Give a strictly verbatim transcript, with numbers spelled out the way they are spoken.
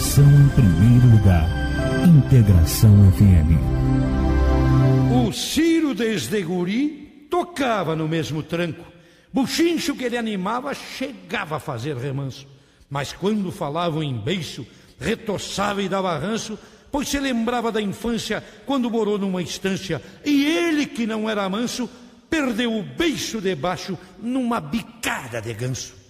Educação em primeiro lugar. Integração F M. O Ciro, desde guri, tocava no mesmo tranco. Buchincho que ele animava chegava a fazer remanso. Mas quando falavam em beiço, retoçava e dava ranço, pois se lembrava da infância quando morou numa estância. E ele, que não era manso, perdeu o beiço debaixo numa bicada de ganso.